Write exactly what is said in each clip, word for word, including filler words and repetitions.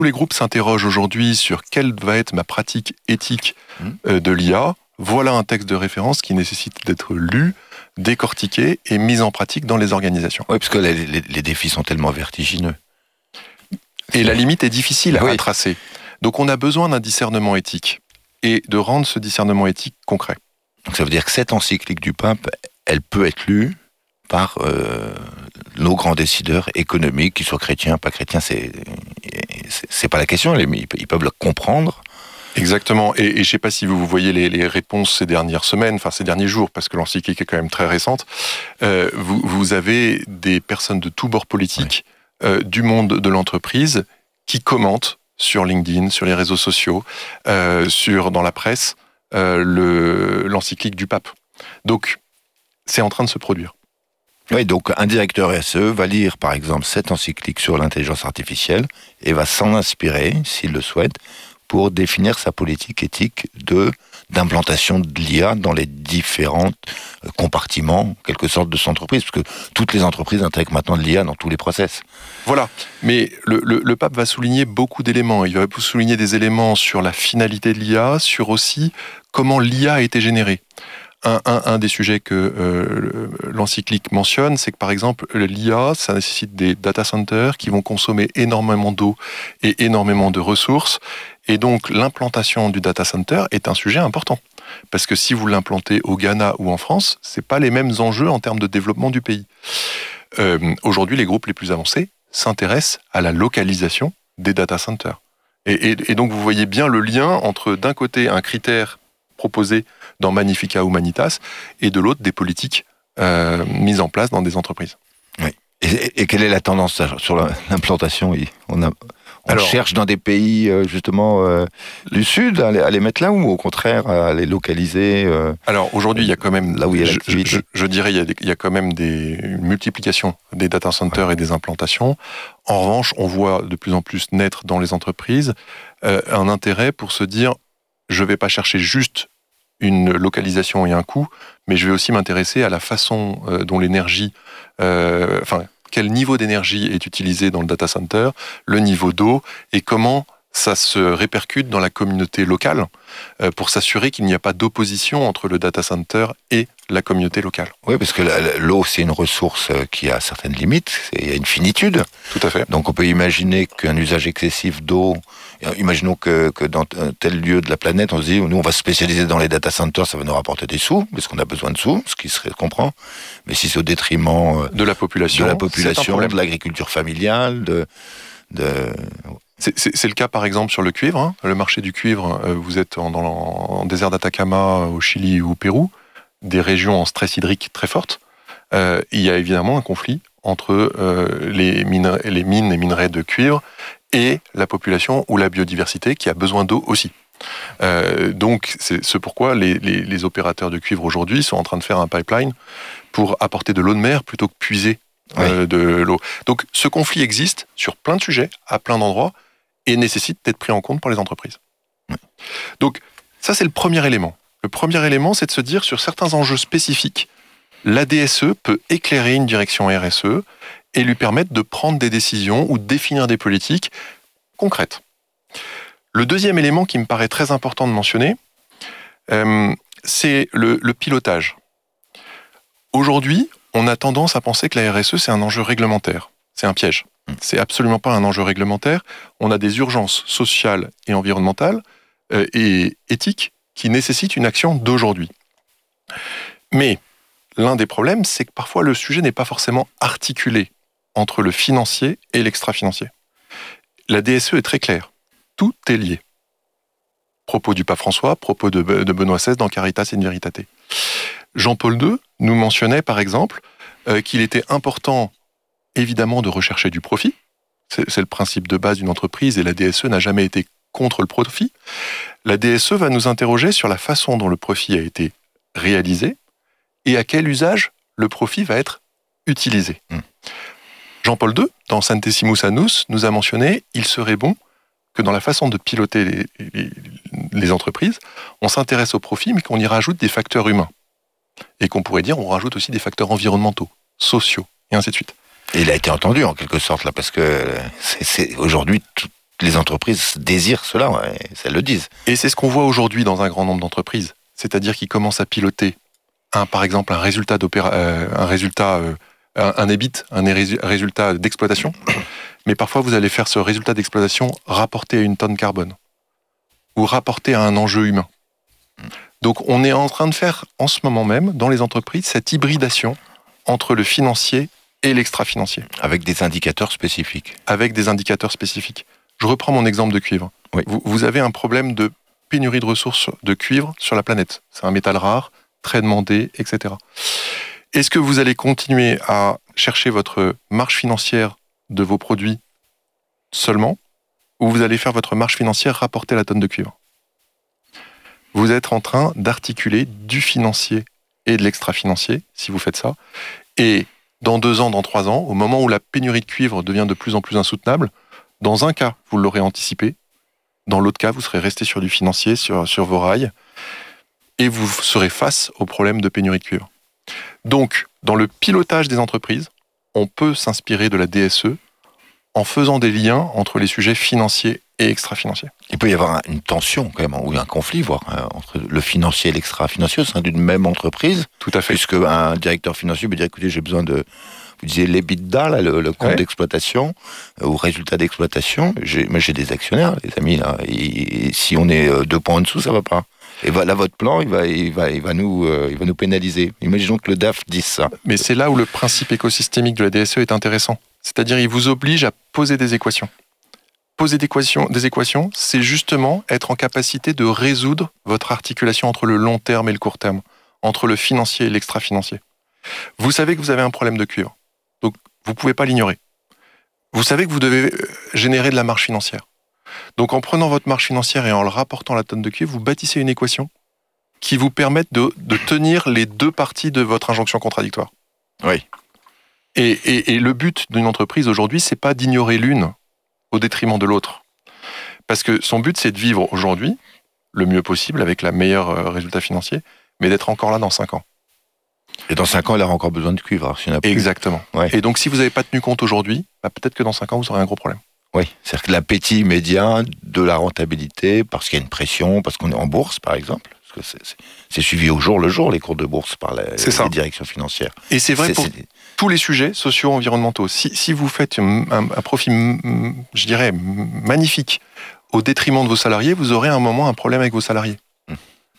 Tous les groupes s'interrogent aujourd'hui sur quelle va être ma pratique éthique mmh. euh, de l'I A. Voilà un texte de référence qui nécessite d'être lu, décortiqué et mis en pratique dans les organisations. Oui, parce que les, les, les défis sont tellement vertigineux. Et la limite est difficile oui. à tracer. Donc on a besoin d'un discernement éthique et de rendre ce discernement éthique concret. Donc ça veut dire que cette encyclique du pape, elle peut être lue par euh, nos grands décideurs économiques, qu'ils soient chrétiens, pas chrétiens, c'est, c'est, c'est pas la question, ils peuvent le comprendre. Exactement, et, et je ne sais pas si vous voyez les, les réponses ces dernières semaines, enfin ces derniers jours, parce que l'encyclique est quand même très récente, euh, vous, vous avez des personnes de tous bords politiques, oui. euh, du monde de l'entreprise, qui commentent sur LinkedIn, sur les réseaux sociaux, euh, sur, dans la presse, euh, le, l'encyclique du pape. Donc, c'est en train de se produire. Oui, donc un directeur R S E va lire par exemple cette encyclique sur l'intelligence artificielle et va s'en inspirer, s'il le souhaite, pour définir sa politique éthique de, d'implantation de l'I A dans les différents compartiments, en quelque sorte, de son entreprise, parce que toutes les entreprises intègrent maintenant de l'I A dans tous les process. Voilà, mais le, le, le pape va souligner beaucoup d'éléments. Il va souligner des éléments sur la finalité de l'I A, sur aussi comment l'I A a été générée. Un, un, un des sujets que euh, l'encyclique mentionne, c'est que par exemple, l'I A, ça nécessite des data centers qui vont consommer énormément d'eau et énormément de ressources. Et donc, l'implantation du data center est un sujet important. Parce que si vous l'implantez au Ghana ou en France, c'est pas les mêmes enjeux en termes de développement du pays. Euh, aujourd'hui, les groupes les plus avancés s'intéressent à la localisation des data centers. Et, et, et donc, vous voyez bien le lien entre, d'un côté, un critère proposé dans Magnificat Humanitas, et de l'autre, des politiques euh, mises en place dans des entreprises. Oui. Et, et quelle est la tendance sur l'implantation ? On, a, on Alors, cherche dans des pays, justement, euh, du Sud, à les, à les mettre là, ou au contraire, à les localiser euh, Alors, aujourd'hui, il y a quand même, là où il y a je, l'activité. Je, je dirais, il y, a des, il y a quand même des, une multiplication des data centers ouais. et des implantations. En revanche, on voit de plus en plus naître dans les entreprises euh, un intérêt pour se dire, je ne vais pas chercher juste une localisation et un coût, mais je vais aussi m'intéresser à la façon euh, dont l'énergie, euh, enfin, quel niveau d'énergie est utilisé dans le data center, le niveau d'eau, et comment ça se répercute dans la communauté locale, euh, pour s'assurer qu'il n'y a pas d'opposition entre le data center et la communauté locale. Oui, parce que la, l'eau, c'est une ressource qui a certaines limites, il y a une finitude. Tout à fait. Donc on peut imaginer qu'un usage excessif d'eau, imaginons que, que dans un tel lieu de la planète, on se dit, nous on va se spécialiser dans les data centers, ça va nous rapporter des sous, parce qu'on a besoin de sous, ce qui se comprend. Mais si c'est au détriment de la population, de, la population, de l'agriculture familiale, de... de... C'est, c'est, c'est le cas par exemple sur le cuivre, hein. Le marché du cuivre, euh, vous êtes en, dans, en désert d'Atacama, au Chili ou au Pérou, des régions en stress hydrique très fortes. Euh, il y a évidemment un conflit entre euh, les, mine, les mines et minerais de cuivre et la population ou la biodiversité qui a besoin d'eau aussi. Euh, donc c'est ce pourquoi les, les, les opérateurs de cuivre aujourd'hui sont en train de faire un pipeline pour apporter de l'eau de mer plutôt que puiser euh, oui. de l'eau. Donc ce conflit existe sur plein de sujets, à plein d'endroits, et nécessite d'être pris en compte par les entreprises. Oui. Donc ça c'est le premier élément. Le premier élément, c'est de se dire, sur certains enjeux spécifiques, l'A D S E peut éclairer une direction R S E et lui permettre de prendre des décisions ou de définir des politiques concrètes. Le deuxième élément qui me paraît très important de mentionner, euh, c'est le, le pilotage. Aujourd'hui, on a tendance à penser que la R S E, c'est un enjeu réglementaire. C'est un piège. C'est absolument pas un enjeu réglementaire. On a des urgences sociales et environnementales euh, et éthiques qui nécessite une action d'aujourd'hui. Mais l'un des problèmes, c'est que parfois le sujet n'est pas forcément articulé entre le financier et l'extra-financier. La D S E est très claire. Tout est lié. Propos du pape François, propos de, de Benoît seize dans Caritas in Veritate. Jean-Paul deux nous mentionnait par exemple euh, qu'il était important évidemment de rechercher du profit. C'est, c'est le principe de base d'une entreprise et la D S E n'a jamais été contre le profit. La D S E va nous interroger sur la façon dont le profit a été réalisé et à quel usage le profit va être utilisé. Mmh. Jean-Paul deux, dans Centesimus Annus, nous a mentionné il serait bon que dans la façon de piloter les, les, les entreprises, on s'intéresse au profit, mais qu'on y rajoute des facteurs humains. Et qu'on pourrait dire on rajoute aussi des facteurs environnementaux, sociaux, et ainsi de suite. Et il a été entendu en quelque sorte, là, parce que c'est, c'est, aujourd'hui, tout, les entreprises désirent cela, ouais, elles le disent. Et c'est ce qu'on voit aujourd'hui dans un grand nombre d'entreprises. C'est-à-dire qu'ils commencent à piloter, un, par exemple, un résultat, d'opéra, euh, un, résultat euh, un, un E B I T, un résultat d'exploitation. Mais parfois, vous allez faire ce résultat d'exploitation rapporté à une tonne carbone ou rapporté à un enjeu humain. Donc, on est en train de faire, en ce moment même, dans les entreprises, cette hybridation entre le financier et l'extra-financier. Avec des indicateurs spécifiques. Avec des indicateurs spécifiques. Je reprends mon exemple de cuivre. Oui. Vous, vous avez un problème de pénurie de ressources de cuivre sur la planète. C'est un métal rare, très demandé, et cetera. Est-ce que vous allez continuer à chercher votre marge financière de vos produits seulement, ou vous allez faire votre marge financière rapportée à la tonne de cuivre? Vous êtes en train d'articuler du financier et de l'extra-financier, si vous faites ça. Et dans deux ans, dans trois ans, au moment où la pénurie de cuivre devient de plus en plus insoutenable, dans un cas, vous l'aurez anticipé. Dans l'autre cas, vous serez resté sur du financier, sur, sur vos rails, et vous serez face au problème de pénurie de cuivre. Donc, dans le pilotage des entreprises, on peut s'inspirer de la D S E en faisant des liens entre les sujets financiers et extra-financiers. Il peut y avoir une tension, quand même, ou un conflit, voire, entre le financier et l'extra-financier au sein d'une même entreprise. Tout à fait. Puisque un directeur financier peut dire, écoutez, j'ai besoin de... Vous disiez l'EBITDA, là, le, le compte ouais. d'exploitation, euh, ou résultat d'exploitation. J'ai, moi, j'ai des actionnaires, les amis, là. Et, et si on est deux points en dessous, ça va pas. Et voilà, votre plan, il va, il va, il va, nous, euh, il va nous pénaliser. Imaginons que le D A F dise ça. Mais c'est là où le principe écosystémique de la D S E est intéressant. C'est-à-dire, il vous oblige à poser des équations. Poser des équations, des équations, c'est justement être en capacité de résoudre votre articulation entre le long terme et le court terme, entre le financier et l'extra-financier. Vous savez que vous avez un problème de cuivre, donc vous ne pouvez pas l'ignorer. Vous savez que vous devez générer de la marge financière. Donc en prenant votre marge financière et en le rapportant à la tonne de cuivre, vous bâtissez une équation qui vous permette de, de tenir les deux parties de votre injonction contradictoire. Oui. Et, et, et le but d'une entreprise aujourd'hui, c'est pas d'ignorer l'une au détriment de l'autre. Parce que son but, c'est de vivre aujourd'hui le mieux possible avec le meilleur résultat financier, mais d'être encore là dans cinq ans. Et dans cinq ans, il aura encore besoin de cuivre. Alors, s'il y en a plus. Exactement. Ouais. Et donc, si vous n'avez pas tenu compte aujourd'hui, bah, peut-être que dans cinq ans, vous aurez un gros problème. Oui, c'est-à-dire que l'appétit immédiat de la rentabilité, parce qu'il y a une pression, parce qu'on est en bourse, par exemple, parce que c'est, c'est, c'est suivi au jour le jour, les cours de bourse, par la, les directions financières. Et c'est vrai c'est, pour c'est... tous les sujets sociaux, environnementaux. Si, si vous faites un, un profit, je dirais, magnifique au détriment de vos salariés, vous aurez à un moment un problème avec vos salariés. Hum.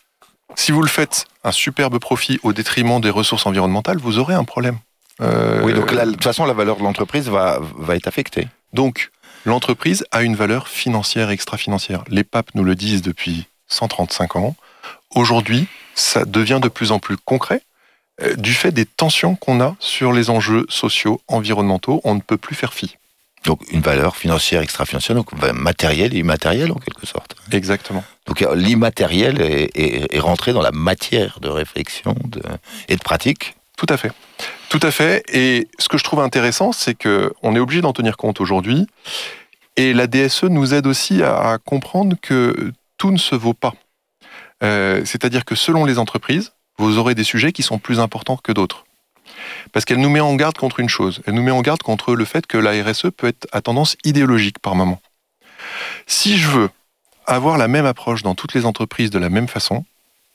Si vous le faites un superbe profit au détriment des ressources environnementales, vous aurez un problème. Euh, oui, donc la, de toute façon, la valeur de l'entreprise va, va être affectée. Donc, l'entreprise a une valeur financière et extra-financière. Les papes nous le disent depuis cent trente-cinq ans. Aujourd'hui, ça devient de plus en plus concret euh, du fait des tensions qu'on a sur les enjeux sociaux, environnementaux. On ne peut plus faire fi. Donc, une valeur financière, extra-financière, donc matérielle et immatérielle en quelque sorte. Exactement. Donc, l'immatériel est, est, est rentré dans la matière de réflexion de, et de pratique. Tout à fait. Tout à fait. Et ce que je trouve intéressant, c'est qu'on est obligé d'en tenir compte aujourd'hui. Et la D S E nous aide aussi à comprendre que tout ne se vaut pas. Euh, c'est-à-dire que selon les entreprises, vous aurez des sujets qui sont plus importants que d'autres. Parce qu'elle nous met en garde contre une chose. Elle nous met en garde contre le fait que la R S E peut être à tendance idéologique par moment. Si je veux avoir la même approche dans toutes les entreprises de la même façon,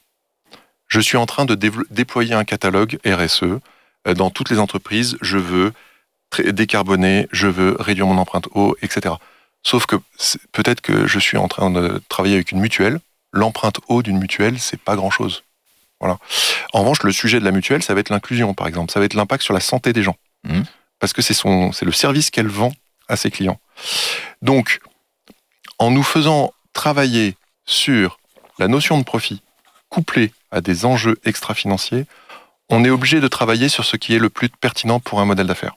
je suis en train de dé- déployer un catalogue R S E dans toutes les entreprises. Je veux décarboner, je veux réduire mon empreinte eau, et cetera. Sauf que peut-être que je suis en train de travailler avec une mutuelle. L'empreinte eau d'une mutuelle, c'est pas grand-chose. Voilà. En revanche, le sujet de la mutuelle, ça va être l'inclusion, par exemple. Ça va être l'impact sur la santé des gens. Mmh. Parce que c'est, son, c'est le service qu'elle vend à ses clients. Donc, en nous faisant travailler sur la notion de profit couplée à des enjeux extra-financiers, on est obligé de travailler sur ce qui est le plus pertinent pour un modèle d'affaires.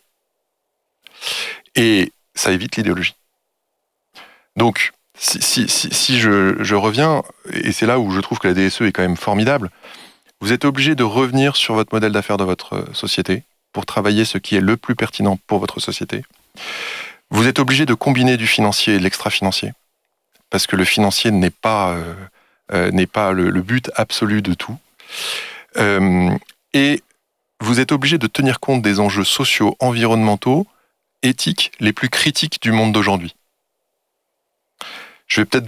Et ça évite l'idéologie. Donc, si, si, si, si je, je reviens, et c'est là où je trouve que la D S E est quand même formidable, vous êtes obligé de revenir sur votre modèle d'affaires de votre société pour travailler ce qui est le plus pertinent pour votre société. Vous êtes obligé de combiner du financier et de l'extra-financier, parce que le financier n'est pas, euh, euh, n'est pas le, le but absolu de tout. Euh, et vous êtes obligé de tenir compte des enjeux sociaux, environnementaux, éthiques, les plus critiques du monde d'aujourd'hui. Je vais peut-être